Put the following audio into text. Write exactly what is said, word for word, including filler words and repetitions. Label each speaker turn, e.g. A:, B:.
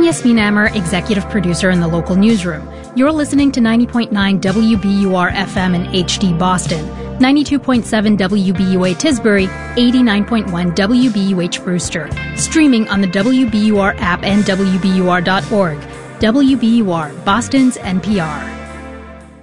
A: Yasmin Amer, executive producer in the local newsroom. You're listening to ninety point nine W B U R F M in H D Boston, ninety-two point seven W B U A Tisbury, eighty-nine point one W B U H Brewster, streaming on the W B U R app and W B U R dot org. W B U R, Boston's N P R.